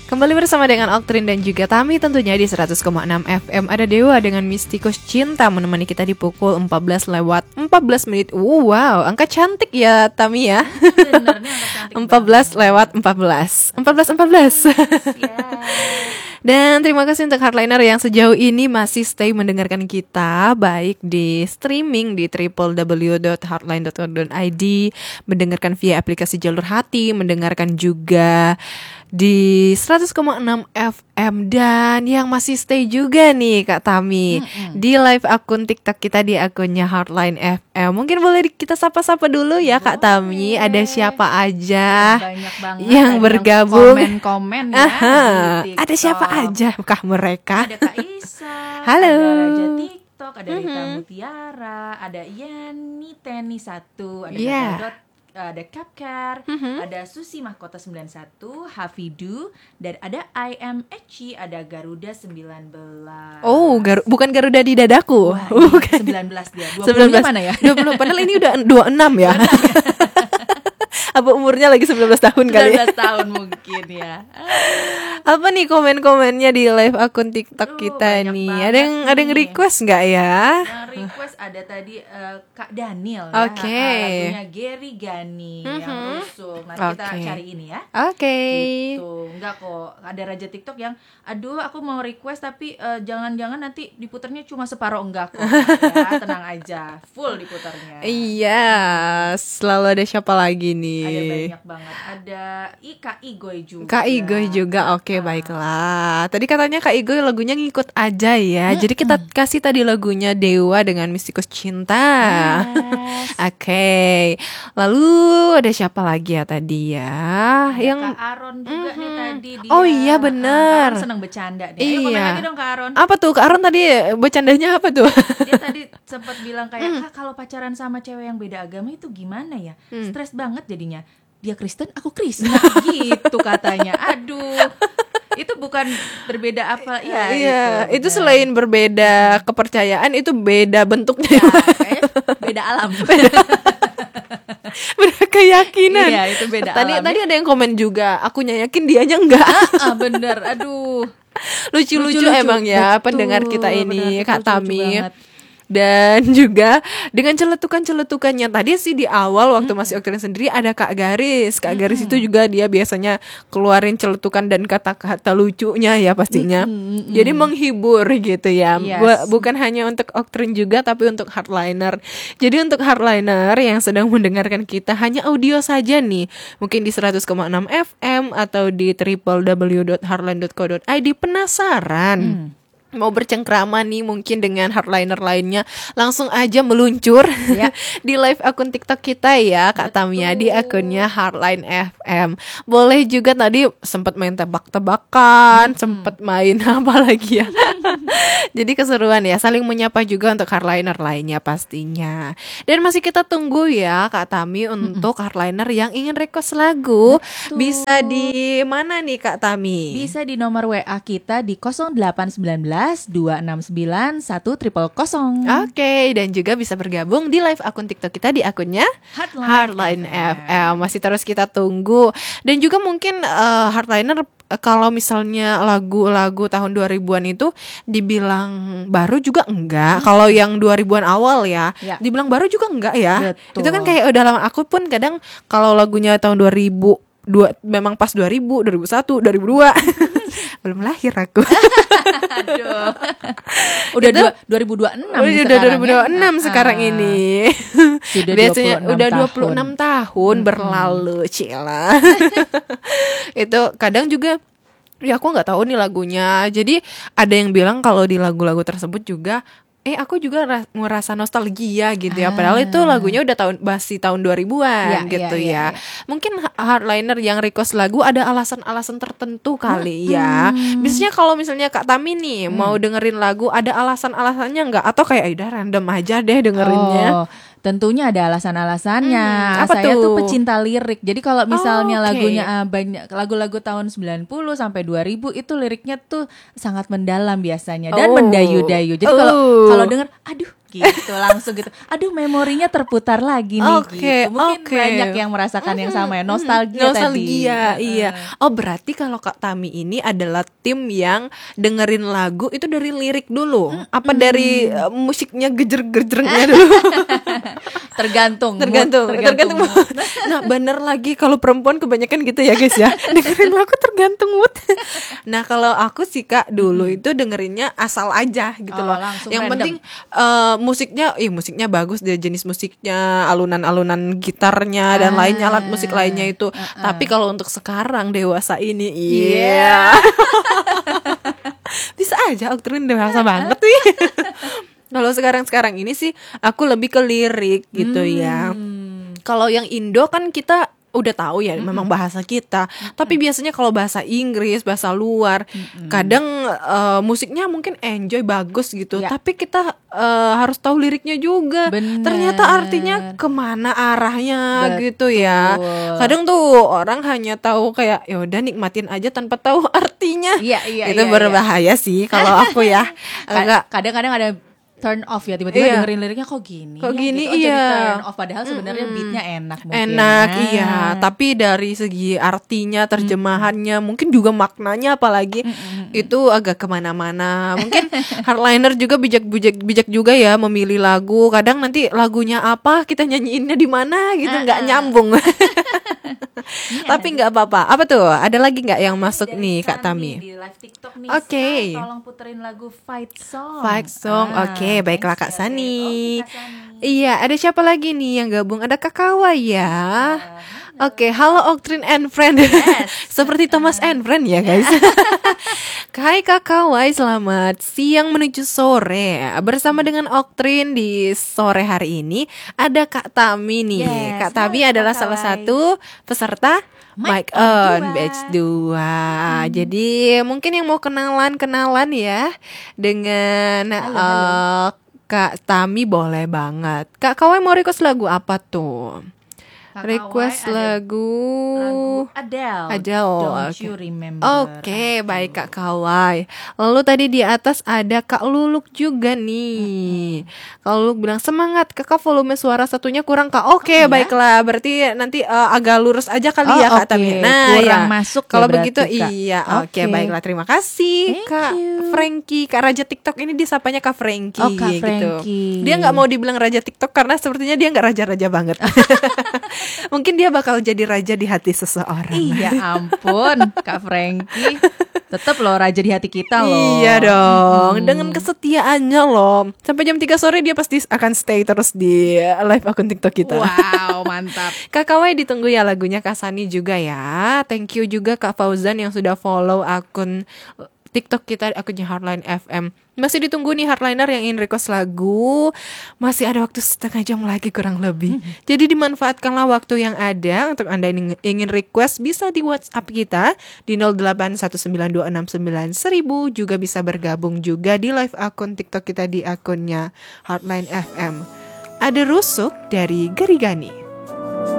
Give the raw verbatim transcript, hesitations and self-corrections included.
Kembali bersama dengan Oktrin dan juga Tami tentunya di seratus koma enam F M. Ada Dewa dengan Mistikus Cinta menemani kita di pukul empat belas lewat empat belas menit. uh, Wow, angka cantik ya Tami ya. Bener nih angka cantik empat belas lewat empat belas empat belas empat belas. Dan terima kasih untuk hardliner yang sejauh ini masih stay mendengarkan kita, baik di streaming di w w w dot hardline dot co dot i d, mendengarkan via aplikasi Jalur Hati, mendengarkan juga di seratus koma enam F M, dan yang masih stay juga nih Kak Tami mm-hmm. di live akun TikTok kita di akunnya Hardline F M. Mungkin boleh kita sapa-sapa dulu ya Kak Tami. Ada siapa aja banyak banget yang bergabung, komen-komen ya. Ada siapa aja kah mereka? Ada Kak Isa, halo. Ada Raja TikTok, ada Rita mm-hmm. Mutiara, ada Yani Teni satu, ada yeah. Dot, ada Kapkar, mm-hmm. ada Susi Mahkota sembilan satu, Hafidu, dan ada I am Eci, ada Garuda sembilan belas. Oh, Gar- bukan Garuda di dadaku. Wah, bukan. sembilan belas dia. dua puluh mana ya? dua puluh, padahal ini udah dua puluh enam ya. Apa umurnya lagi sembilan belas tahun kali? sembilan belas tahun mungkin ya. Apa nih komen-komennya di live akun TikTok uh, kita nih? Ada yang nih. Ada yang request nggak ya? Yang request ada tadi uh, Kak Daniel Oke. Okay. ya. Lagunya Gary Gani mm-hmm. yang rusuk. Nanti okay. kita cari ini ya. Oke. Okay. Gitu. Enggak kok. Ada Raja TikTok yang aduh aku mau request tapi uh, jangan-jangan nanti diputarnya cuma separuh, enggak kok. Ya, tenang aja. Full diputarnya. Iya, selalu ada siapa lagi nih? Ada banyak banget. Ada I Kak Igoy juga. Kak Igoy juga. Oke, okay, baiklah. Tadi katanya Kak Igoy lagunya ngikut aja ya. Hmm, Jadi kita hmm. kasih tadi lagunya Dewa dengan Mistikus Cinta. Yes. Oke. Okay. Lalu ada siapa lagi ya tadi ya? Ada yang Kak Aron juga mm-hmm. nih tadi dia. Oh iya benar. Kak Aron senang bercanda nih. Iya. Ayo komen lagi dong Kak Aron. Apa tuh Kak Aron tadi bercandanya apa tuh? Dia tadi sempat bilang kayak mm. Kak kalau pacaran sama cewek yang beda agama itu gimana ya? Mm. Stres banget jadinya. Dia Kristen, aku Kristen gitu katanya. Aduh. Itu bukan berbeda apa ya? Iya, itu, itu selain berbeda kepercayaan, itu beda bentuknya. Ya, kayaknya beda alam. Beda keyakinan. Iya, itu beda tadi, alam. Tadi ada yang komen juga, akunya yakin dianya enggak. Ah, bener, aduh. Lucu-lucu, lucu-lucu emang ya. Betul, pendengar kita ini, bener, Kak Tami. Dan juga dengan celetukan-celetukannya tadi sih di awal waktu masih Oktrin sendiri ada Kak Garis. Kak Garis itu juga dia biasanya keluarin celetukan dan kata-kata lucunya ya pastinya. Mm-hmm. Jadi menghibur gitu ya. Yes. Bukan hanya untuk Oktrin juga tapi untuk hardliner. Jadi untuk hardliner yang sedang mendengarkan kita hanya audio saja nih. Mungkin di seratus koma enam F M atau di w w w dot hardline dot co dot i d penasaran. Mm. Mau bercengkrama nih mungkin dengan hardliner lainnya, langsung aja meluncur ya di live akun TikTok kita ya Kak Tamia di akunnya Hardline F M. Boleh juga tadi sempat main tebak-tebakan, hmm. sempat main apa lagi ya. Jadi keseruan ya, saling menyapa juga untuk hardliner lainnya pastinya. Dan masih kita tunggu ya Kak Tami untuk hmm. hardliner yang ingin request lagu. Betul. Bisa di mana nih Kak Tami? Bisa di nomor W A kita di nol delapan satu sembilan dua enam sembilan satu nol nol nol. Oke, dan juga bisa bergabung di live akun TikTok kita di akunnya Hardline, Hardline F M. Masih terus kita tunggu. Dan juga mungkin uh, hardliner kalau misalnya lagu-lagu tahun dua ribuan itu dibilang baru juga enggak. Hmm. Kalau yang dua ribuan awal ya, ya, dibilang baru juga enggak ya. Betul. Itu kan kayak udah lama. Aku pun kadang kalau lagunya tahun dua ribu dua memang pas dua ribu, dua ribu satu, dua ribu dua. Belum lahir aku. Aduh. Udah dua, dua ribu dua puluh enam udah dua ribu dua puluh enam ya? Sekarang ah. ini. Sudah biasanya udah dua puluh enam tahun hmm. berlalu, Cila. Itu kadang juga ya aku nggak tahu nih lagunya. Jadi ada yang bilang kalau di lagu-lagu tersebut juga Eh aku juga ras- ngerasa nostalgia gitu ya. Padahal ah. itu lagunya udah tahun masih tahun dua ribuan ya, gitu ya, ya. ya. Mungkin hardliner yang request lagu ada alasan-alasan tertentu kali hmm. ya. Biasanya kalau misalnya Kak Tami nih hmm. mau dengerin lagu ada alasan-alasannya enggak? Atau kayak udah random aja deh dengerinnya? Oh. Tentunya ada alasan-alasannya. Hmm, apa Saya tuh? tuh pecinta lirik. Jadi kalau misalnya oh, okay. lagunya uh, banyak lagu-lagu tahun sembilan puluh sampai dua ribu itu liriknya tuh sangat mendalam biasanya dan oh. mendayu-dayu. Jadi kalau oh. kalau denger aduh gitu langsung gitu. Aduh, memorinya terputar lagi nih Oke, gitu. Mungkin oke. banyak yang merasakan yang sama ya, nostalgia, Nostalgia, tadi. iya. Oh, berarti kalau Kak Tami ini adalah tim yang dengerin lagu itu dari lirik dulu, apa dari uh, musiknya gejer-gejernya dulu? Tergantung, mood, tergantung, tergantung. mood. mood. Nah, bener lagi kalau perempuan kebanyakan gitu ya guys ya, dengerin lagu tergantung mood. Nah, kalau aku sih Kak dulu hmm. itu dengerinnya asal aja gitu Oh, loh. Yang random. penting uh, musiknya, ih musiknya bagus deh, jenis musiknya, alunan-alunan gitarnya dan Ah, lainnya, alat musik lainnya itu. uh, uh. Tapi kalau untuk sekarang dewasa ini, iya. Yeah. Bisa aja Oktrin dewasa banget nih. Kalau sekarang-sekarang ini sih aku lebih ke lirik gitu hmm. ya. Kalau yang Indo kan kita udah tahu ya, mm-hmm. memang bahasa kita. Mm-hmm. Tapi biasanya kalau bahasa Inggris, bahasa luar, mm-hmm. kadang uh, musiknya mungkin enjoy bagus gitu. Ya. Tapi kita uh, harus tahu liriknya juga. Bener. Ternyata artinya kemana arahnya. Betul. Gitu ya. Kadang tuh orang hanya tahu kayak ya udah nikmatin aja tanpa tahu artinya. Iya, iya, itu iya, berbahaya iya. sih kalau aku ya. Agak kadang-kadang ada turn off ya, tiba-tiba iya. dengerin liriknya kok gini kok ya, gini gitu. Oh, iya jadi turn off, padahal sebenarnya mm-hmm. beatnya enak mungkin. Enak nah. iya, tapi dari segi artinya, terjemahannya, mm-hmm. mungkin juga maknanya apalagi mm-hmm. itu agak kemana-mana. Mungkin hardliner juga bijak-bijak bijak juga ya memilih lagu. Kadang nanti lagunya apa kita nyanyiinnya di mana gitu nggak nyambung. Tapi nggak apa-apa. Apa tuh? Ada lagi nggak yang masuk nih Kak Tami? Di live TikTok nih. Oke. Okay. Tolong puterin lagu Fight Song. Fight Song. Ah, Oke, okay, baiklah Kak Sani. Oh, Kak Sani. Iya, ada siapa lagi nih yang gabung? Ada Kak Kawa ya. Uh, Oke, okay, halo Oktrin and Friend. Yes. Seperti Thomas uh. and Friend ya guys. Hai Kak Kawai, selamat siang menuju sore. Bersama dengan Oktrin di sore hari ini ada Kak Tami nih. Yes. Kak Tami adalah Kak salah satu peserta Mic On Batch dua. Hmm. Jadi mungkin yang mau kenalan-kenalan ya dengan halo, uh, halo. Kak Tami boleh banget. Kak Kawai mau request lagu apa tuh? Kak request lagu lagu Adele, Adele. Don't okay. You Remember. Oke, okay, baik Kak Kawai. Lalu tadi di atas ada Kak Luluk juga nih. Mm-hmm. Kak Luluk bilang semangat, Kakak volume suara satunya kurang Kak. Oke, okay, oh, baiklah. Berarti nanti uh, agak lurus aja kali oh, ya Kak okay. Tami. Nah, kurang ya. masuk. Kalau ya begitu Kak. iya. Oke, okay, okay. Baiklah. Terima kasih Thank Kak you. Frankie. Kak Raja TikTok ini disapanya Kak Frankie oh, Kak gitu. Frankie. Dia nggak mau dibilang Raja TikTok karena sepertinya dia nggak raja-raja banget. Mungkin dia bakal jadi raja di hati seseorang. Iya ampun, Kak Frankie. Tetap loh raja di hati kita loh. Iya dong, hmm. dengan kesetiaannya loh. Sampai jam tiga sore dia pasti akan stay terus di live akun TikTok kita. Wow, mantap. Kak Kawai ditunggu ya lagunya Kak Sani juga ya. Thank you juga Kak Fauzan yang sudah follow akun TikTok kita, akunnya Hardline F M. Masih ditunggu nih Hardliner yang ingin request lagu. Masih ada waktu setengah jam lagi kurang lebih. Hmm. Jadi dimanfaatkanlah waktu yang ada. Untuk Anda yang ingin request bisa di WhatsApp kita di nol delapan satu sembilan dua enam sembilan seribu. Juga bisa bergabung juga di live akun TikTok kita di akunnya Hardline F M. Ada Rusuk dari Gerigani.